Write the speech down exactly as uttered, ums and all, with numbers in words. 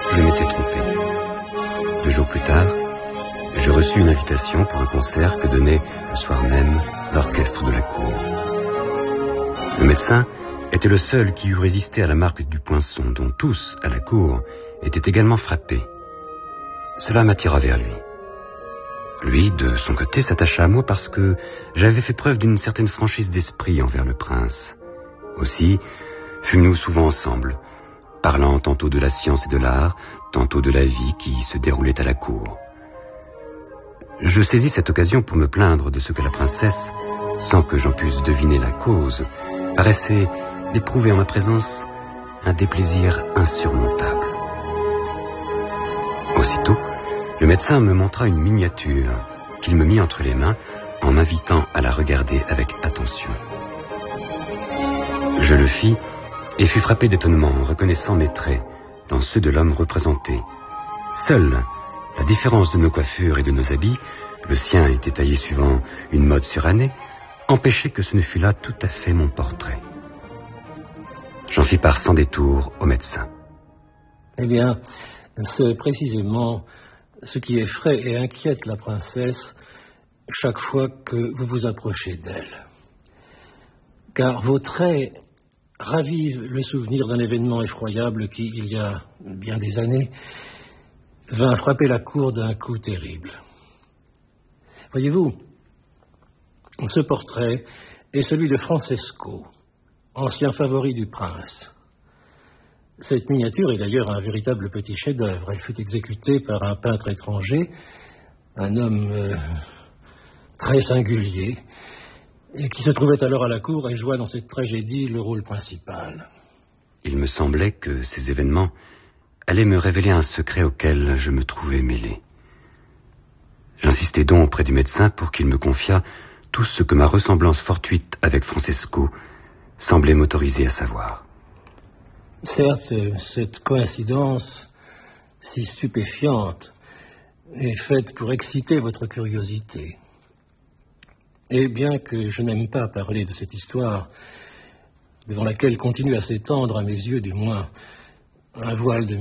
Je m'étais trompé. Deux jours plus tard, je reçus une invitation pour un concert que donnait le soir même l'orchestre de la cour. Le médecin était le seul qui eût résisté à la marque du poinçon, dont tous, à la cour, étaient également frappés. Cela m'attira vers lui. Lui, de son côté, s'attacha à moi parce que j'avais fait preuve d'une certaine franchise d'esprit envers le prince. Aussi, fûmes-nous souvent ensemble, parlant tantôt de la science et de l'art, tantôt de la vie qui se déroulait à la cour. Je saisis cette occasion pour me plaindre de ce que la princesse, sans que j'en puisse deviner la cause, paraissait d'éprouver en ma présence un déplaisir insurmontable. Aussitôt, le médecin me montra une miniature qu'il me mit entre les mains en m'invitant à la regarder avec attention. Je le fis et fus frappé d'étonnement en reconnaissant mes traits dans ceux de l'homme représenté. Seule la différence de nos coiffures et de nos habits, le sien était taillé suivant une mode surannée, empêchait que ce ne fût là tout à fait mon portrait. J'en fis part sans détour au médecin. Eh bien, c'est précisément ce qui effraie et inquiète la princesse chaque fois que vous vous approchez d'elle. Car vos traits ravivent le souvenir d'un événement effroyable qui, il y a bien des années, vint frapper la cour d'un coup terrible. Voyez-vous, ce portrait est celui de Francesco, ancien favori du prince. Cette miniature est d'ailleurs un véritable petit chef-d'œuvre. Elle fut exécutée par un peintre étranger, un homme euh, très singulier, et qui se trouvait alors à la cour et joua dans cette tragédie le rôle principal. Il me semblait que ces événements allaient me révéler un secret auquel je me trouvais mêlé. J'insistai donc auprès du médecin pour qu'il me confiât tout ce que ma ressemblance fortuite avec Francesco semblait m'autoriser à savoir. Certes, cette coïncidence si stupéfiante est faite pour exciter votre curiosité. Et bien que je n'aime pas parler de cette histoire, devant laquelle continue à s'étendre, à mes yeux du moins, un voile de